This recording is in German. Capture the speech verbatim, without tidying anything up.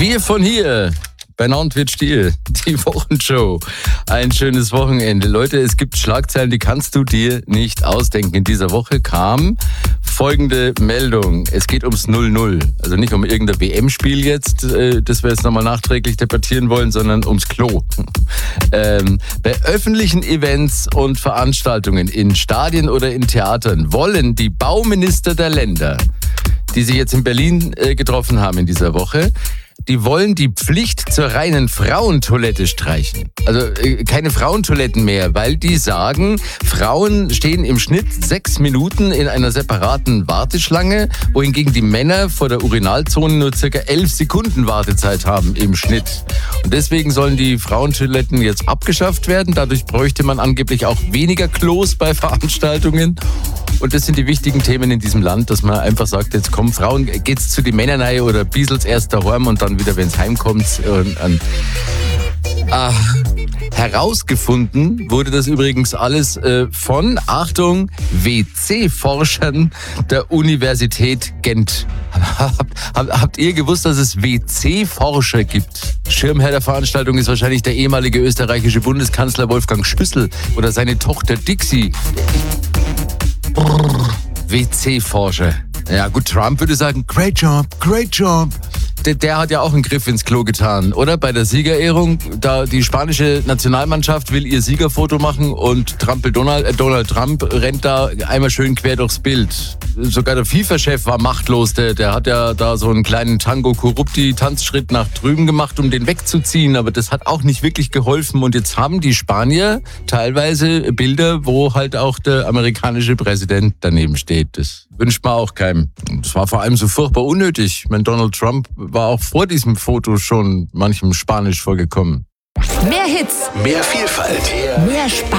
Wir von hier, bei Nantes wird still, die Wochenshow. Ein schönes Wochenende. Leute, es gibt Schlagzeilen, die kannst du dir nicht ausdenken. In dieser Woche kam folgende Meldung. Es geht ums null null. Also nicht um irgendein W M-Spiel jetzt, das wir jetzt nochmal nachträglich debattieren wollen, sondern ums Klo. Ähm, bei öffentlichen Events und Veranstaltungen in Stadien oder in Theatern wollen die Bauminister der Länder, die sich jetzt in Berlin äh, getroffen haben in dieser Woche, die wollen die Pflicht zur reinen Frauentoilette streichen. Also äh, keine Frauentoiletten mehr, weil die sagen, Frauen stehen im Schnitt sechs Minuten in einer separaten Warteschlange, wohingegen die Männer vor der Urinalzone nur circa elf Sekunden Wartezeit haben im Schnitt. Und deswegen sollen die Frauentoiletten jetzt abgeschafft werden. Dadurch bräuchte man angeblich auch weniger Klos bei Veranstaltungen. Und das sind die wichtigen Themen in diesem Land, dass man einfach sagt, jetzt kommen Frauen, geht's zu die Männern rein oder Biesels erst daheim und dann wieder, wenn's heimkommt. Und, und, ah, herausgefunden wurde das übrigens alles äh, von, Achtung, W C-Forschern der Universität Gent. Habt, habt, habt ihr gewusst, dass es W C-Forscher gibt? Schirmherr der Veranstaltung ist wahrscheinlich der ehemalige österreichische Bundeskanzler Wolfgang Schüssel oder seine Tochter Dixie. W C-Forscher. Ja gut, Trump würde sagen, great job, great job. Der, der hat ja auch einen Griff ins Klo getan, oder? Bei der Siegerehrung, da die spanische Nationalmannschaft will ihr Siegerfoto machen und Trampel Donald, äh Donald Trump rennt da einmal schön quer durchs Bild. Sogar der FIFA-Chef war machtlos, der, der hat ja da so einen kleinen Tango-Corrupti-Tanzschritt nach drüben gemacht, um den wegzuziehen, aber das hat auch nicht wirklich geholfen und jetzt haben die Spanier teilweise Bilder, wo halt auch der amerikanische Präsident daneben steht. Das wünscht man auch keinem. Das war vor allem so furchtbar unnötig. Ich meine, Donald Trump war auch vor diesem Foto schon manchem Spanisch vorgekommen. Mehr Hits, mehr Vielfalt, mehr Spaß.